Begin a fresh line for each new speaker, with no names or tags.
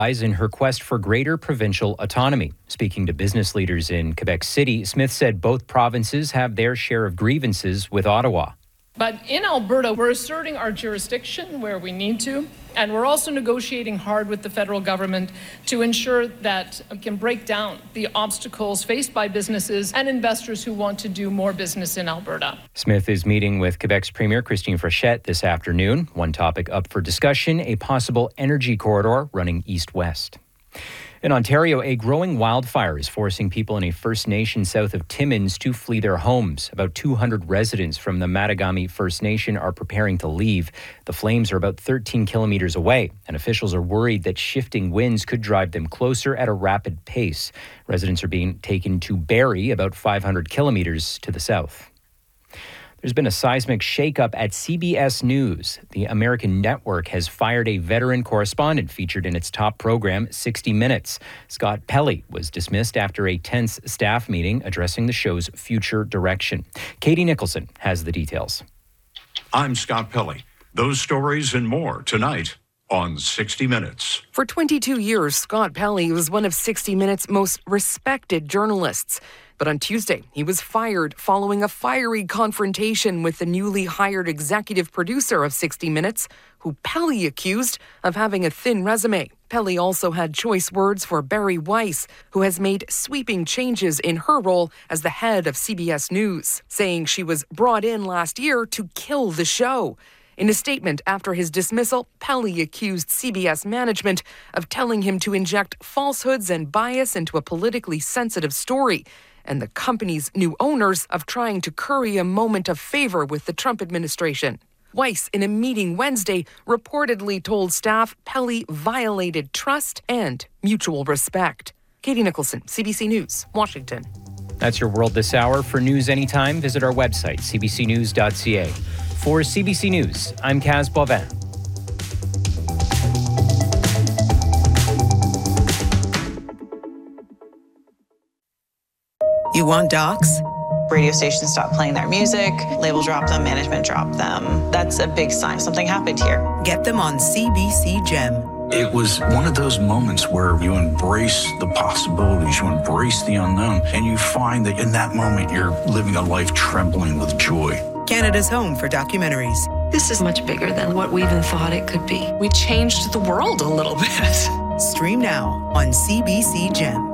in her quest for greater provincial autonomy. Speaking to business leaders in Quebec City, Smith said both provinces have their share of grievances with Ottawa.
But in Alberta, we're asserting our jurisdiction where we need to, and we're also negotiating hard with the federal government to ensure that we can break down the obstacles faced by businesses and investors who want to do more business in Alberta.
Smith is meeting with Quebec's Premier Christine Frechette this afternoon. One topic up for discussion, a possible energy corridor running east-west. In Ontario, a growing wildfire is forcing people in a First Nation south of Timmins to flee their homes. About 200 residents from the Mattagami First Nation are preparing to leave. The flames are about 13 kilometers away, and officials are worried that shifting winds could drive them closer at a rapid pace. Residents are being taken to Barrie, about 500 kilometers to the south. There's been a seismic shakeup at CBS News. The American network has fired a veteran correspondent featured in its top program, 60 Minutes. Scott Pelley was dismissed after a tense staff meeting addressing the show's future direction. Katie Nicholson has the details.
I'm Scott Pelley. Those stories and more tonight on 60 Minutes.
For 22 years, Scott Pelley was one of 60 Minutes' most respected journalists. But on Tuesday, he was fired following a fiery confrontation with the newly hired executive producer of 60 Minutes, who Pelley accused of having a thin resume. Pelley also had choice words for Bari Weiss, who has made sweeping changes in her role as the head of CBS News, saying she was brought in last year to kill the show. In a statement after his dismissal, Pelley accused CBS management of telling him to inject falsehoods and bias into a politically sensitive story, and the company's new owners of trying to curry a moment of favor with the Trump administration. Weiss, in a meeting Wednesday, reportedly told staff Pelley violated trust and mutual respect. Katie Nicholson, CBC News, Washington.
That's your world this hour. For news anytime, visit our website, cbcnews.ca. For CBC News, I'm Kaz Bovin.
You want docs?
Radio stations stop playing their music, label drop them, management drop them. That's a big sign something happened here.
Get them on CBC Gem.
It was one of those moments where you embrace the possibilities, you embrace the unknown, and you find that in that moment you're living a life trembling with joy.
Canada's home for documentaries.
This is much bigger than what we even thought it could be. We changed the world a little bit.
Stream now on CBC Gem.